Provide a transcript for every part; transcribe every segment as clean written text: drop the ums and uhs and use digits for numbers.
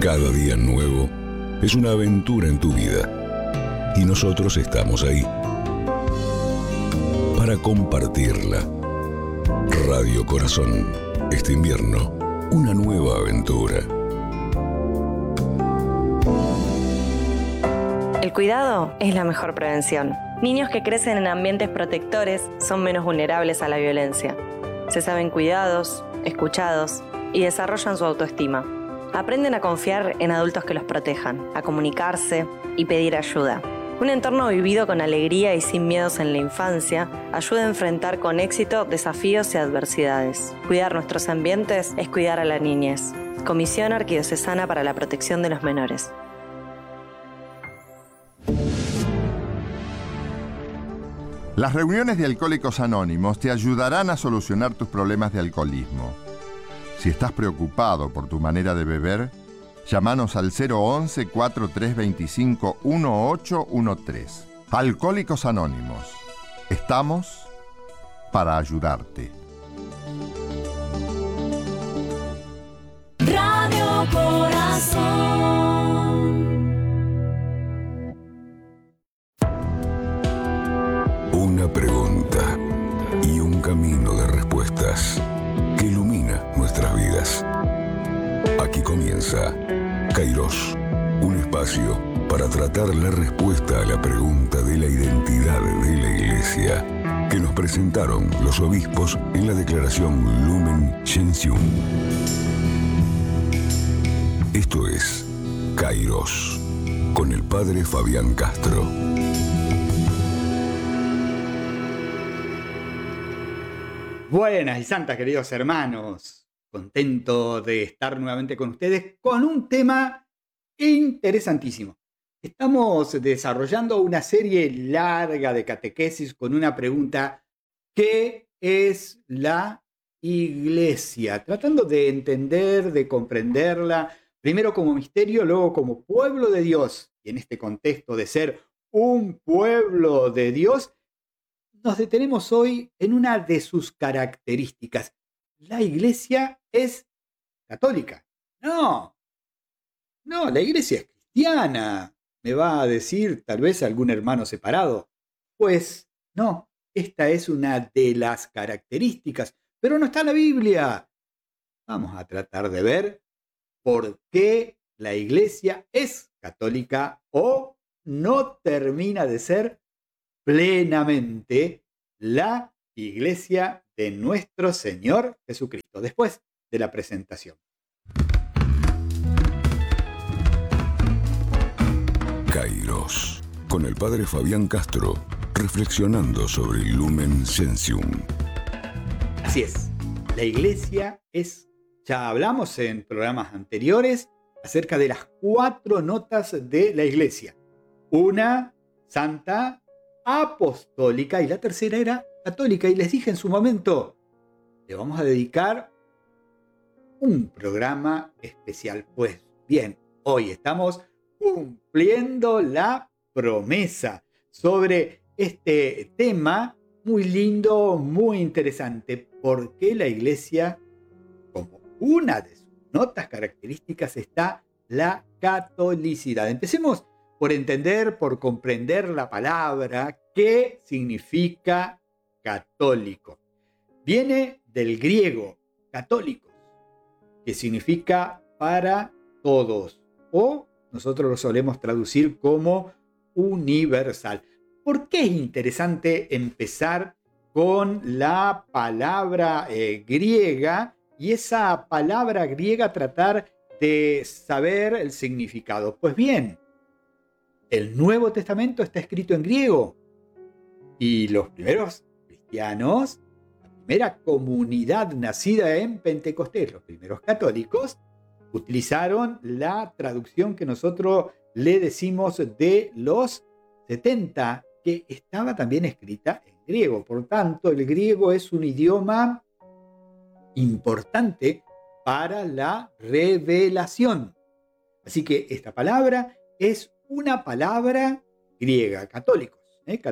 Cada día nuevo es una aventura en tu vida y nosotros estamos ahí para compartirla. Radio Corazón, este invierno, una nueva aventura. El cuidado es la mejor prevención. Niños que crecen en ambientes protectores son menos vulnerables a la violencia. Se saben cuidados, escuchados y desarrollan su autoestima. Aprenden a confiar en adultos que los protejan, a comunicarse y pedir ayuda. Un entorno vivido con alegría y sin miedos en la infancia ayuda a enfrentar con éxito desafíos y adversidades. Cuidar nuestros ambientes es cuidar a la niñez. Comisión Arquidiocesana para la Protección de los Menores. Las reuniones de Alcohólicos Anónimos te ayudarán a solucionar tus problemas de alcoholismo. Si estás preocupado por tu manera de beber, llámanos al 011-4325-1813. Alcohólicos Anónimos. Estamos para ayudarte. Radio Corazón. Una pregunta y un camino de respuestas que ilumina nuestras vidas. Aquí comienza Kairos, un espacio para tratar la respuesta a la pregunta de la identidad de la Iglesia que nos presentaron los obispos en la declaración Lumen Gentium. Esto es Kairos, con el Padre Fabián Castro. Buenas y santas, queridos hermanos. Contento de estar nuevamente con ustedes con un tema interesantísimo. Estamos desarrollando una serie larga de catequesis con una pregunta: ¿qué es la Iglesia? Tratando de entender, de comprenderla, primero como misterio, luego como pueblo de Dios. Y en este contexto de ser un pueblo de Dios, nos detenemos hoy en una de sus características. La Iglesia es católica. No, la Iglesia es cristiana, me va a decir tal vez algún hermano separado. Pues no, esta es una de las características, pero no está en la Biblia. Vamos a tratar de ver por qué la Iglesia es católica o no termina de ser plenamente la Iglesia de nuestro Señor Jesucristo, después de la presentación. Kairos, con el Padre Fabián Castro, reflexionando sobre Lumen Gentium. Así es, la Iglesia es, ya hablamos en programas anteriores acerca de las 4 notas de la Iglesia. Una, santa, apostólica, y la tercera era católica. Y les dije en su momento, le vamos a dedicar un programa especial. Pues bien, hoy estamos cumpliendo la promesa sobre este tema muy lindo, muy interesante. ¿Por qué la Iglesia, como una de sus notas características, está la catolicidad? Empecemos por entender, por comprender la palabra. ¿Qué significa católico? Viene del griego católicos, que significa para todos, o nosotros lo solemos traducir como universal. ¿Por qué es interesante empezar con la palabra griega y esa palabra griega tratar de saber el significado? Pues bien, el Nuevo Testamento está escrito en griego y los primeros cristianos, la primera comunidad nacida en Pentecostés, los primeros católicos, utilizaron la traducción que nosotros le decimos de los 70, que estaba también escrita en griego. Por tanto, el griego es un idioma importante para la revelación. Así que esta palabra es una palabra griega, católicos.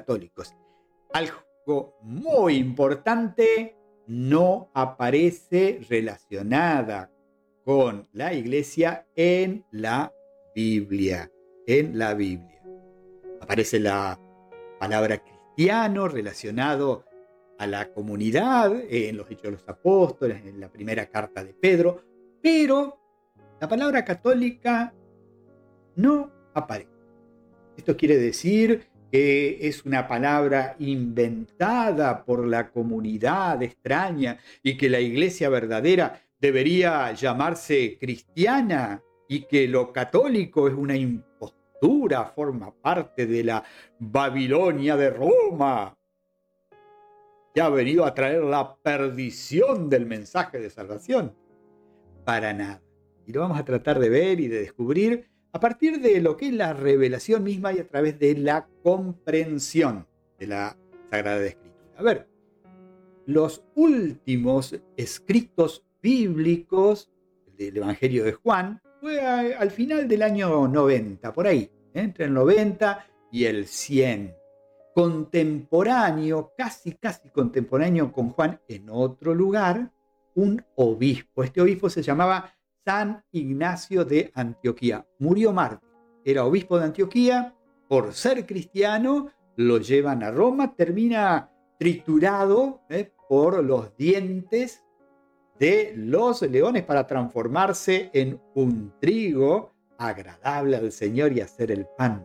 Algo muy importante, no aparece relacionada con la iglesia en la Biblia. En la Biblia. Aparece la palabra cristiano relacionado a la comunidad en los Hechos de los Apóstoles, en la primera carta de Pedro, pero la palabra católica no aparece. Esto quiere decir que es una palabra inventada por la comunidad extraña y que la iglesia verdadera debería llamarse cristiana y que lo católico es una impostura, forma parte de la Babilonia de Roma, que ha venido a traer la perdición del mensaje de salvación. Para nada. Y lo vamos a tratar de ver y de descubrir a partir de lo que es la revelación misma y a través de la comprensión de la Sagrada Escritura. A ver, los últimos escritos bíblicos del Evangelio de Juan fue al final del año 90, por ahí, entre el 90 y el 100. Contemporáneo, casi contemporáneo con Juan, en otro lugar, un obispo. Este obispo se llamaba San Ignacio de Antioquía. Murió mártir. Era obispo de Antioquía. Por ser cristiano, lo llevan a Roma. Termina triturado por los dientes de los leones para transformarse en un trigo agradable al Señor y hacer el pan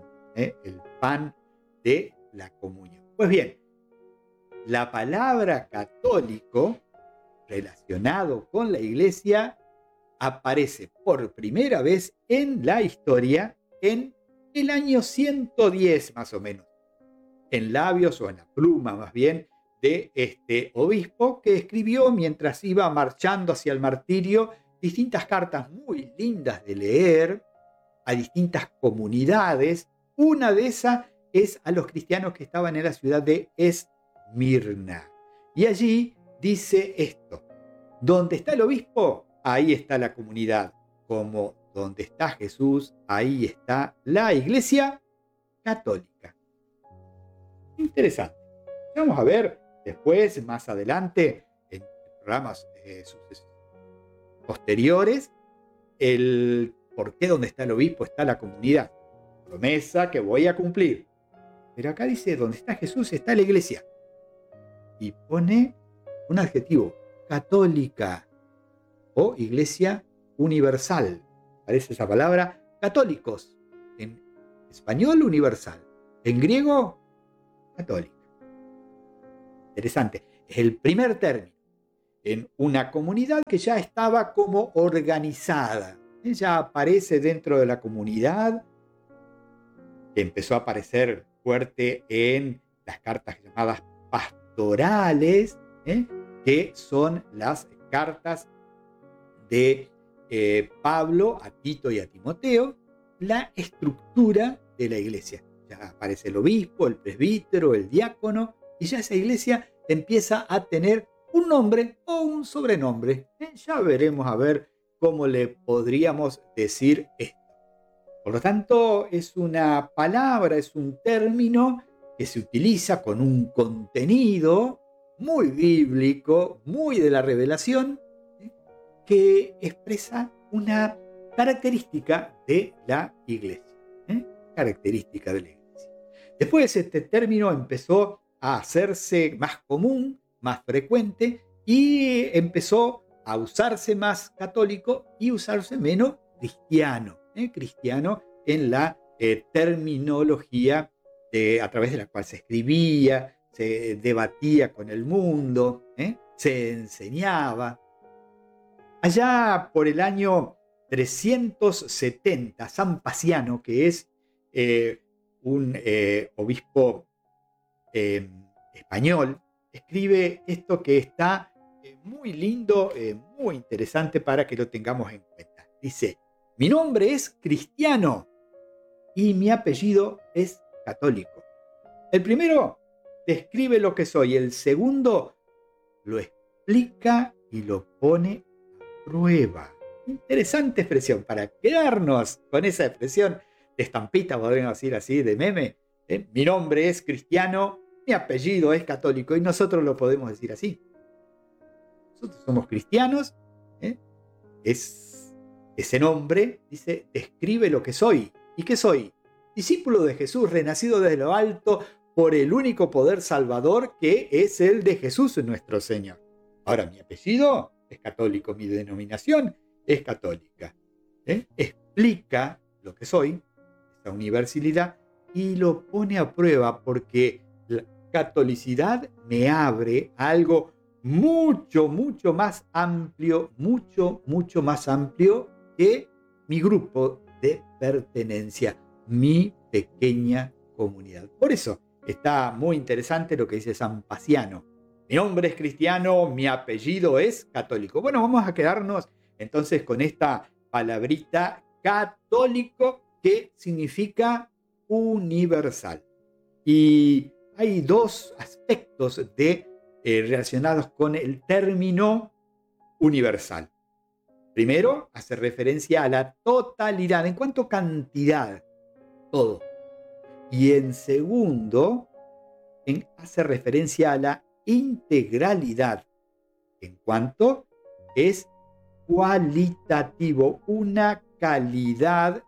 de la comunión. Pues bien, la palabra católico relacionado con la iglesia aparece por primera vez en la historia en el año 110 más o menos, en labios o en la pluma más bien de este obispo que escribió mientras iba marchando hacia el martirio distintas cartas muy lindas de leer a distintas comunidades. Una de esas es a los cristianos que estaban en la ciudad de Esmirna. Y allí dice esto: donde está el obispo, ahí está la comunidad. Como donde está Jesús, ahí está la iglesia católica. Interesante. Vamos a ver después, más adelante, en programas posteriores, el por qué donde está el obispo está la comunidad. Promesa que voy a cumplir. Pero acá dice, donde está Jesús está la iglesia. Y pone un adjetivo, católica o iglesia universal. Aparece esa palabra, católicos. En español, universal. En griego, católica. Interesante. Es el primer término en una comunidad que ya estaba como organizada. Ella aparece dentro de la comunidad, que empezó a aparecer fuerte en las cartas llamadas pastorales, que son las cartas de Pablo a Tito y a Timoteo, la estructura de la iglesia. Ya aparece el obispo, el presbítero, el diácono, y ya esa iglesia empieza a tener un nombre o un sobrenombre. Ya veremos a ver cómo le podríamos decir esto. Por lo tanto, es una palabra, es un término que se utiliza con un contenido muy bíblico, muy de la revelación, que expresa una característica de la iglesia. Característica de la iglesia. Después este término empezó a hacerse más común, más frecuente, y empezó a usarse más católico y usarse menos cristiano. Cristiano en la terminología a través de la cual se escribía, se debatía con el mundo, se enseñaba. Allá por el año 370, San Paciano, que es un obispo español, escribe esto que está muy lindo, muy interesante para que lo tengamos en cuenta. Dice: mi nombre es cristiano y mi apellido es católico. El primero describe lo que soy, el segundo lo explica y lo pone a prueba. Interesante expresión, para quedarnos con esa expresión de estampita, podríamos decir así, de meme. Mi nombre es cristiano, mi apellido es católico, y nosotros lo podemos decir así. Nosotros somos cristianos, es Ese nombre, dice, describe lo que soy. ¿Y qué soy? Discípulo de Jesús, renacido desde lo alto por el único poder salvador que es el de Jesús nuestro Señor. Ahora, mi apellido es católico, mi denominación es católica. Explica lo que soy, esa universalidad, y lo pone a prueba porque la catolicidad me abre a algo mucho, mucho más amplio, mucho más amplio que mi grupo de pertenencia, mi pequeña comunidad. Por eso está muy interesante lo que dice San Paciano. Mi nombre es cristiano, mi apellido es católico. Bueno, vamos a quedarnos entonces con esta palabrita católico, que significa universal. Y hay dos aspectos relacionados con el término universal. Primero, hace referencia a la totalidad, en cuanto a cantidad, todo. Y en segundo, hace referencia a la integralidad, en cuanto es cualitativo, una calidad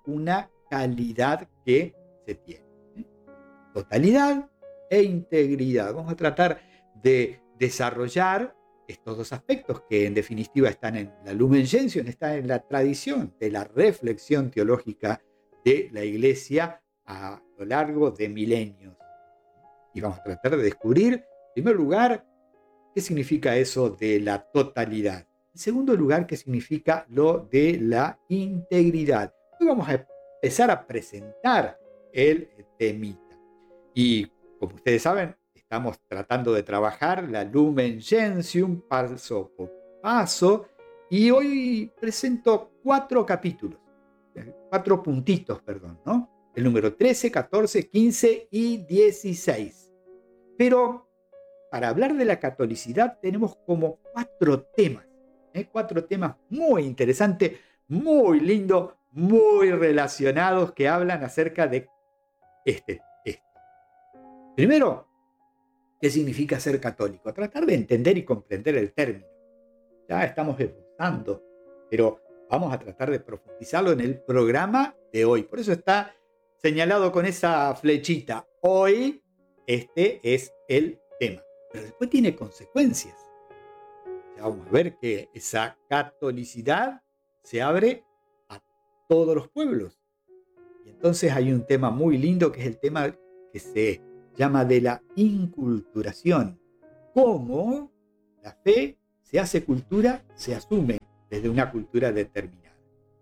que se tiene. Totalidad e integridad. Vamos a tratar de desarrollar estos dos aspectos que en definitiva están en la Lumen Gentium, están en la tradición de la reflexión teológica de la Iglesia a lo largo de milenios. Y vamos a tratar de descubrir, en primer lugar, qué significa eso de la totalidad. En segundo lugar, qué significa lo de la integridad. Hoy vamos a empezar a presentar el temita. Y como ustedes saben, estamos tratando de trabajar la Lumen Gentium paso por paso. Y hoy presento 4 puntitos, ¿no? El número 13, 14, 15 y 16. Pero para hablar de la catolicidad tenemos como 4 temas. 4 temas muy interesantes, muy lindos, muy relacionados, que hablan acerca de esto. Primero, ¿qué significa ser católico? Tratar de entender y comprender el término. Ya estamos esbozando, pero vamos a tratar de profundizarlo en el programa de hoy. Por eso está señalado con esa flechita. Hoy, este es el tema. Pero después tiene consecuencias. Ya vamos a ver que esa catolicidad se abre a todos los pueblos. Y entonces hay un tema muy lindo, que es el tema que se llama de la inculturación. Cómo la fe se hace cultura, se asume desde una cultura determinada.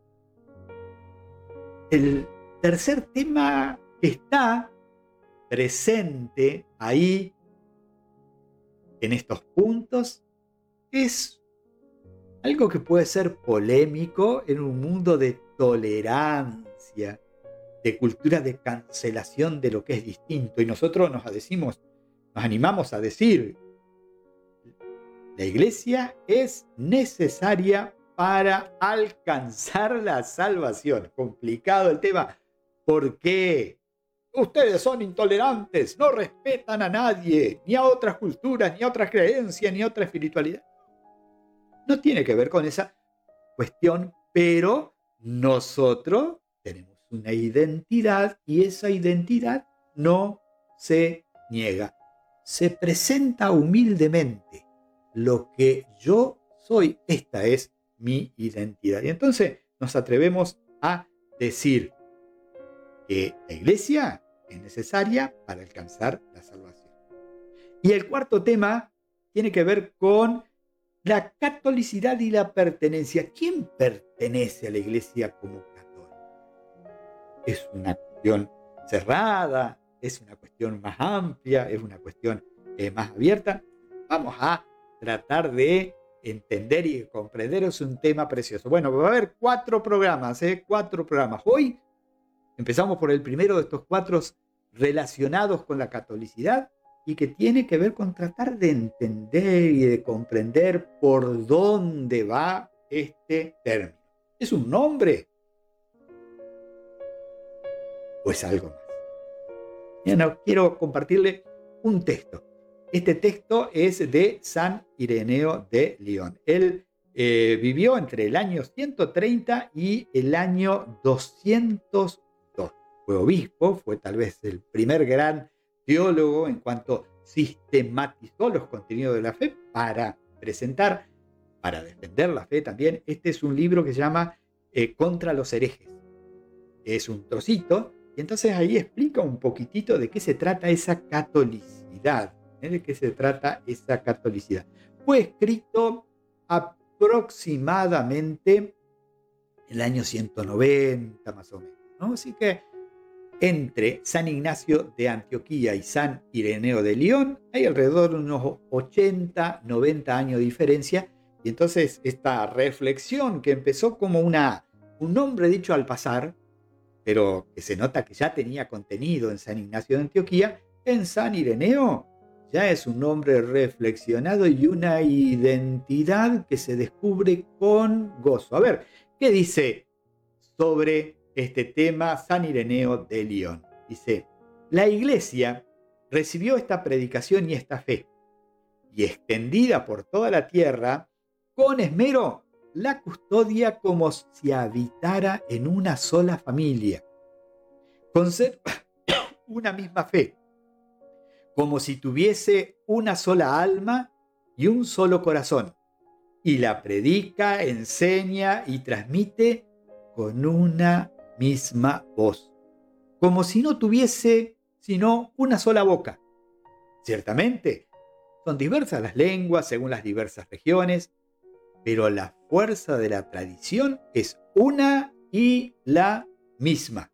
El tercer tema que está presente ahí en estos puntos es algo que puede ser polémico en un mundo de tolerancia, de cultura de cancelación de lo que es distinto. Y nosotros nos animamos a decir, la Iglesia es necesaria para alcanzar la salvación. Complicado el tema. ¿Por qué? Ustedes son intolerantes, no respetan a nadie, ni a otras culturas, ni a otras creencias, ni a otra espiritualidad. No tiene que ver con esa cuestión, pero nosotros tenemos una identidad y esa identidad no se niega. Se presenta humildemente. Lo que yo soy, esta es mi identidad. Y entonces nos atrevemos a decir que la Iglesia es necesaria para alcanzar la salvación. Y el cuarto tema tiene que ver con la catolicidad y la pertenencia. ¿Quién pertenece a la Iglesia como católico? ¿Es una cuestión cerrada? ¿Es una cuestión más amplia? ¿Es una cuestión más abierta? Vamos a tratar de entender y comprender. Es un tema precioso. Bueno, va a haber 4 programas. 4 programas. Hoy empezamos por el primero de estos 4 relacionados con la catolicidad y que tiene que ver con tratar de entender y de comprender por dónde va este término. ¿Es un nombre? ¿O es algo más? Bueno, quiero compartirle un texto. Este texto es de San Ireneo de León. Él vivió entre el año 130 y el año 202. Fue obispo, fue tal vez el primer gran teólogo en cuanto sistematizó los contenidos de la fe para presentar, para defender la fe también. Este es un libro que se llama Contra los herejes. Es un trocito, y entonces ahí explica un poquitito de qué se trata esa catolicidad. ¿De qué se trata esa catolicidad? Fue escrito aproximadamente en el año 190 más o menos, ¿no? Así que entre San Ignacio de Antioquía y San Ireneo de León hay alrededor de unos 80, 90 años de diferencia, y entonces esta reflexión que empezó como un nombre dicho al pasar, pero que se nota que ya tenía contenido en San Ignacio de Antioquía, en San Ireneo ya es un nombre reflexionado y una identidad que se descubre con gozo. A ver, ¿qué dice sobre este tema San Ireneo de León? Dice: la Iglesia recibió esta predicación y esta fe, y extendida por toda la tierra, con esmero la custodia como si habitara en una sola familia. Conserva una misma fe, como si tuviese una sola alma y un solo corazón, y la predica, enseña y transmite con una misma voz, como si no tuviese sino una sola boca. Ciertamente, son diversas las lenguas según las diversas regiones, pero la fuerza de la tradición es una y la misma.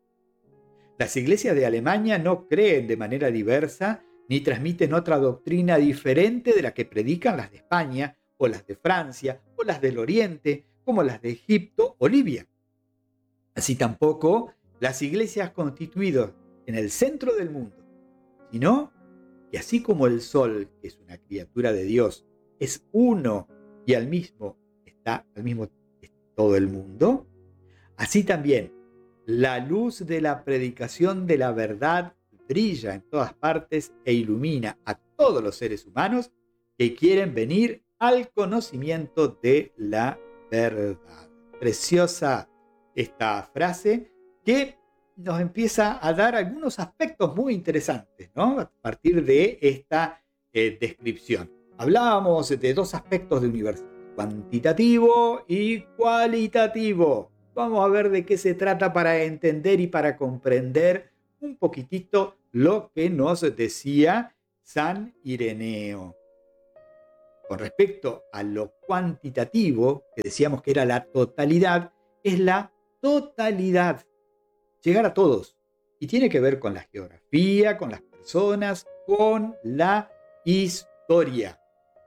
Las iglesias de Alemania no creen de manera diversa ni transmiten otra doctrina diferente de la que predican las de España, o las de Francia, o las del Oriente, como las de Egipto o Libia. Así tampoco las iglesias constituidas en el centro del mundo, sino que así como el sol, que es una criatura de Dios, es uno y al mismo está todo el mundo, así también la luz de la predicación de la verdad brilla en todas partes e ilumina a todos los seres humanos que quieren venir al conocimiento de la verdad. Preciosa esta frase que nos empieza a dar algunos aspectos muy interesantes, ¿no? A partir de esta descripción. Hablábamos de dos aspectos de universalidad: cuantitativo y cualitativo. Vamos a ver de qué se trata para entender y para comprender un poquitito lo que nos decía San Ireneo. Con respecto a lo cuantitativo, que decíamos que era la totalidad, es la totalidad, llegar a todos. Y tiene que ver con la geografía, con las personas, con la historia.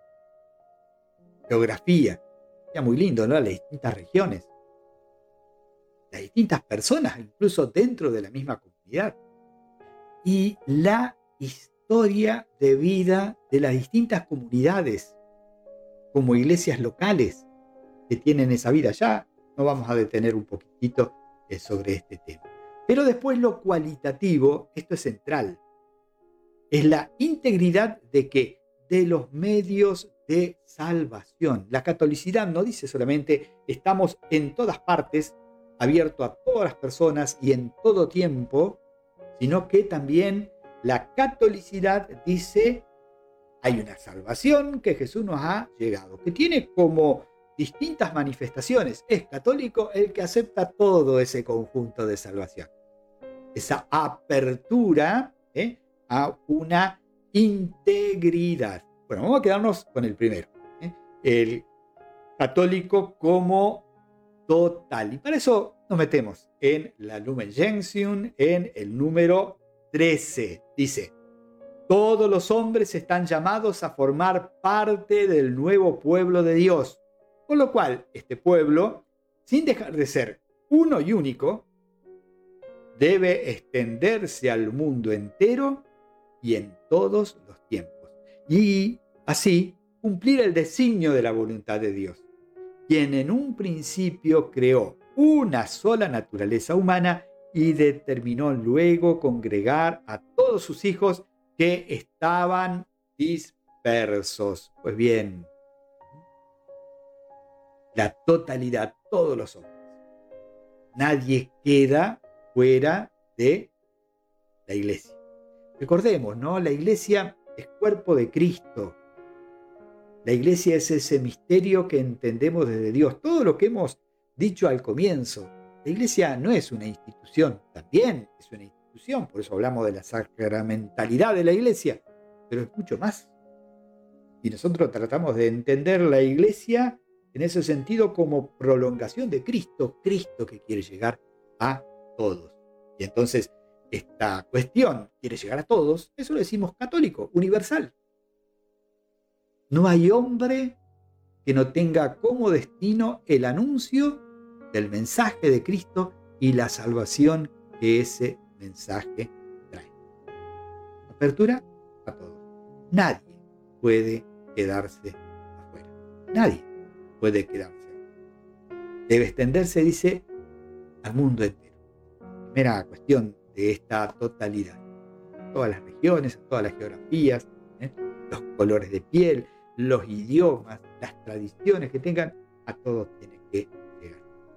Geografía, ya muy lindo, ¿no? Las distintas regiones, las distintas personas, incluso dentro de la misma comunidad. Y la historia de vida de las distintas comunidades, como iglesias locales que tienen esa vida. Ya nos vamos a detener un poquitito sobre este tema. Pero después lo cualitativo, esto es central, es la integridad de los medios de salvación. La catolicidad no dice solamente estamos en todas partes, abierto a todas las personas y en todo tiempo, sino que también la catolicidad dice hay una salvación que Jesús nos ha llegado, que tiene como distintas manifestaciones. Es católico el que acepta todo ese conjunto de salvación. Esa apertura a una integridad. Bueno, vamos a quedarnos con el primero. El católico como total. Y para eso nos metemos en la Lumen Gentium, en el número 13. Dice: todos los hombres están llamados a formar parte del nuevo pueblo de Dios. Con lo cual, este pueblo, sin dejar de ser uno y único, debe extenderse al mundo entero y en todos los tiempos. Y así cumplir el designio de la voluntad de Dios, quien en un principio creó una sola naturaleza humana y determinó luego congregar a todos sus hijos que estaban dispersos. Pues bien, la totalidad, todos los hombres. Nadie queda fuera de la iglesia. Recordemos, ¿no? La iglesia es cuerpo de Cristo. La iglesia es ese misterio que entendemos desde Dios. Todo lo que hemos dicho al comienzo. La iglesia no es una institución, también es una institución, por eso hablamos de la sacramentalidad de la iglesia, pero es mucho más. Y nosotros tratamos de entender la iglesia en ese sentido como prolongación de Cristo, Cristo que quiere llegar a todos. Y entonces esta cuestión quiere llegar a todos, eso lo decimos católico, universal. No hay hombre que no tenga como destino el anuncio del mensaje de Cristo y la salvación que ese mensaje trae. Apertura a todos. Nadie puede quedarse afuera. Nadie puede quedarse afuera. Debe extenderse, dice, al mundo entero. Primera cuestión de esta totalidad. Todas las regiones, todas las geografías, los colores de piel, los idiomas, las tradiciones que tengan, a todos tiene que llegar.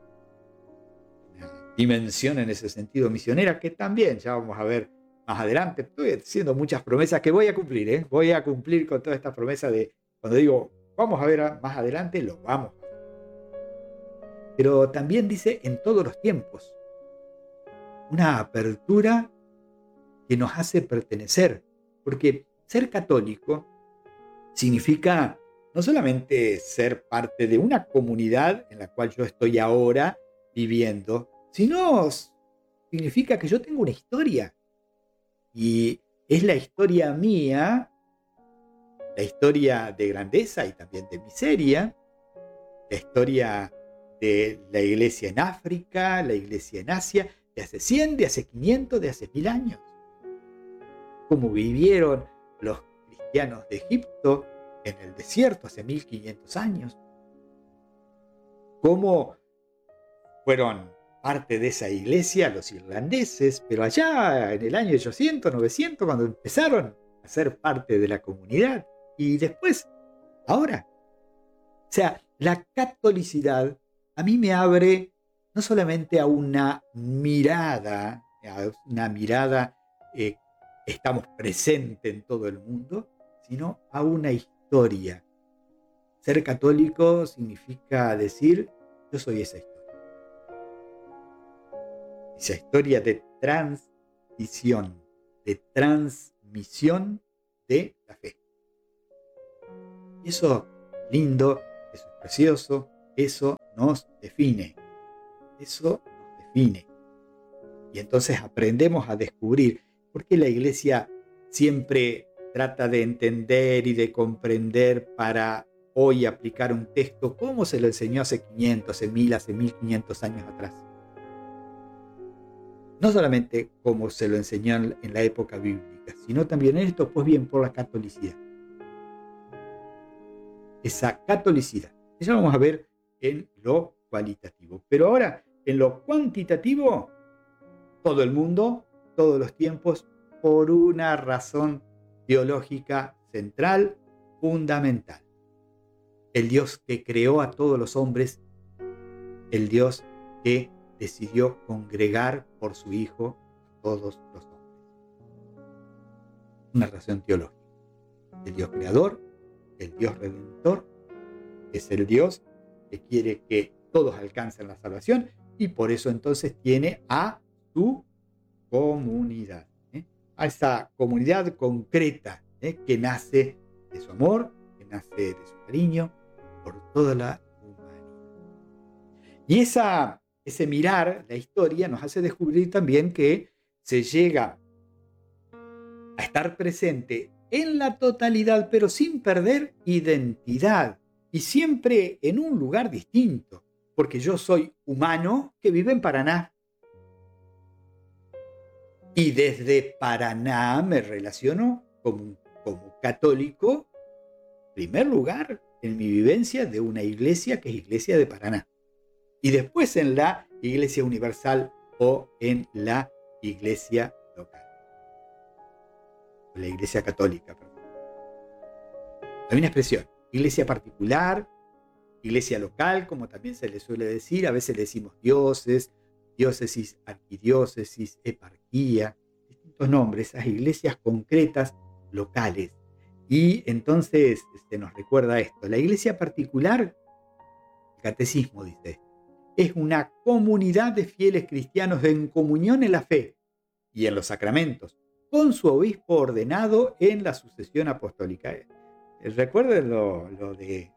Una dimensión en ese sentido misionera que también ya vamos a ver más adelante. Estoy haciendo muchas promesas que voy a cumplir, voy a cumplir con todas estas promesas de cuando digo vamos a ver más adelante, lo vamos a ver. Pero también dice en todos los tiempos. Una apertura que nos hace pertenecer, porque ser católico significa no solamente ser parte de una comunidad en la cual yo estoy ahora viviendo, sino significa que yo tengo una historia. Y es la historia mía, la historia de grandeza y también de miseria, la historia de la iglesia en África, la iglesia en Asia, de hace 100, de hace 500, de hace 1000 años. Cómo vivieron los cristianos de Egipto en el desierto hace 1500 años. Cómo fueron parte de esa iglesia los irlandeses, pero allá en el año 800, 900, cuando empezaron a ser parte de la comunidad. Y después, ahora. O sea, la catolicidad a mí me abre no solamente a una mirada, estamos presentes en todo el mundo, sino a una historia. Ser católico significa decir, yo soy esa historia. Esa historia de transición, de transmisión de la fe. Y eso es lindo, eso es precioso, eso nos define. Eso nos define. Y entonces aprendemos a descubrir por qué la iglesia siempre trata de entender y de comprender para hoy aplicar un texto como se lo enseñó hace 500, hace 1000, hace 1500 años atrás. No solamente como se lo enseñó en la época bíblica, sino también en esto, pues bien, por la catolicidad. Esa catolicidad. Eso lo vamos a ver en lo cualitativo. Pero ahora, en lo cuantitativo, todo el mundo, todos los tiempos, por una razón teológica central, fundamental. El Dios que creó a todos los hombres, el Dios que decidió congregar por su Hijo a todos los hombres. Una razón teológica. El Dios creador, el Dios redentor, es el Dios que quiere que todos alcancen la salvación y por eso entonces tiene a su comunidad, a esa comunidad concreta que nace de su amor, que nace de su cariño por toda la humanidad. Y ese mirar la historia nos hace descubrir también que se llega a estar presente en la totalidad, pero sin perder identidad y siempre en un lugar distinto, porque yo soy humano que vive en Paraná. Y desde Paraná me relaciono como católico, en primer lugar, en mi vivencia de una iglesia que es Iglesia de Paraná. Y después en la Iglesia Universal o en la Iglesia local. La Iglesia Católica, perdón. Hay una expresión, iglesia particular, iglesia local, como también se le suele decir, a veces le decimos dioses, diócesis, arquidiócesis, eparquía, distintos nombres, esas iglesias concretas locales. Y entonces nos recuerda esto. La iglesia particular, el catecismo dice, es una comunidad de fieles cristianos en comunión en la fe y en los sacramentos, con su obispo ordenado en la sucesión apostólica. Recuerden lo de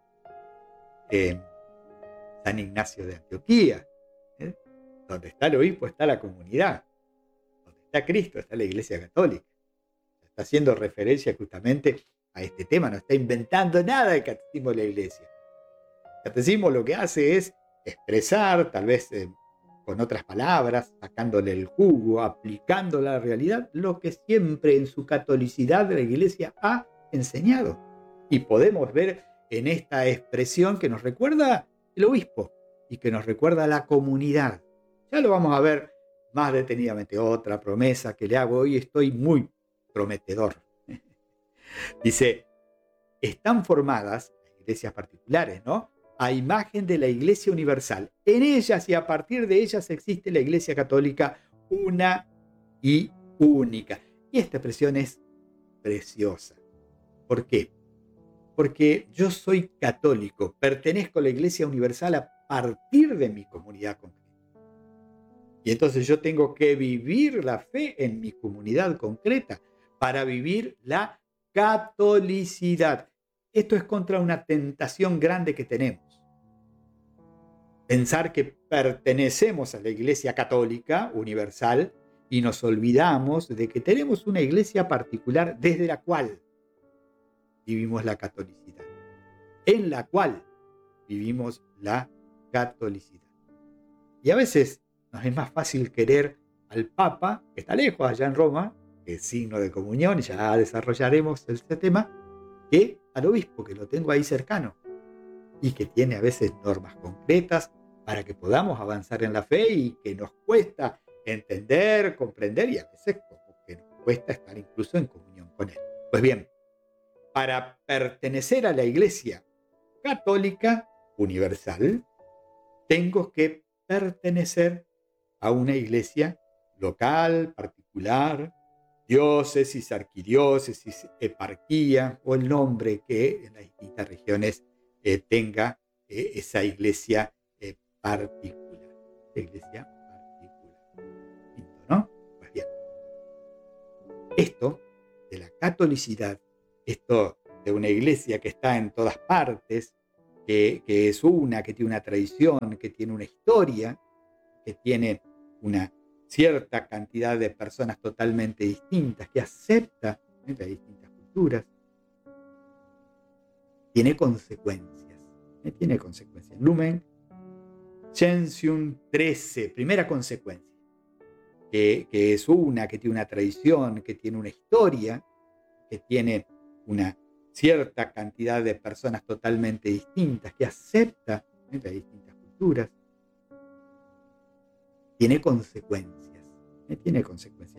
San Ignacio de Antioquía. Donde está el obispo está la comunidad. Donde está Cristo está la Iglesia Católica. Está haciendo referencia justamente a este tema. No está inventando nada el catecismo de la Iglesia. El catecismo lo que hace es expresar, tal vez con otras palabras, sacándole el jugo, aplicando la realidad, lo que siempre en su catolicidad la Iglesia ha enseñado. Y podemos ver en esta expresión que nos recuerda el obispo y que nos recuerda la comunidad. Ya lo vamos a ver más detenidamente. Otra promesa que le hago hoy, estoy muy prometedor. Dice, están formadas las iglesias particulares, ¿no?, a imagen de la Iglesia Universal. En ellas y a partir de ellas existe la Iglesia Católica una y única. Y esta expresión es preciosa. ¿Por qué? Porque yo soy católico, pertenezco a la Iglesia Universal a partir de mi comunidad concreta. Y entonces yo tengo que vivir la fe en mi comunidad concreta para vivir la catolicidad. Esto es contra una tentación grande que tenemos. Pensar que pertenecemos a la Iglesia Católica Universal y nos olvidamos de que tenemos una iglesia particular desde la cual vivimos la catolicidad, en la cual vivimos la catolicidad. Y a veces nos es más fácil querer al Papa, que está lejos allá en Roma, que es signo de comunión, y ya desarrollaremos este tema, que al obispo, que lo tengo ahí cercano, y que tiene a veces normas concretas para que podamos avanzar en la fe y que nos cuesta entender, comprender, y a veces como que nos cuesta estar incluso en comunión con él. Pues bien, para pertenecer a la Iglesia Católica Universal, tengo que pertenecer a una iglesia local, particular, diócesis, arquidiócesis, eparquía, o el nombre que en las distintas regiones tenga esa iglesia particular. Iglesia particular. Lindo, ¿no? Pues bien. Esto de la catolicidad, esto de una iglesia que está en todas partes, que es una, que tiene una tradición, que tiene una historia, que tiene una cierta cantidad de personas totalmente distintas, que acepta las distintas culturas, tiene consecuencias. Tiene consecuencias. Lumen Gentium 13, primera consecuencia, que es una, que tiene una tradición, que tiene una historia, que tiene una cierta cantidad de personas totalmente distintas, que acepta las distintas culturas, tiene consecuencias. Tiene consecuencias.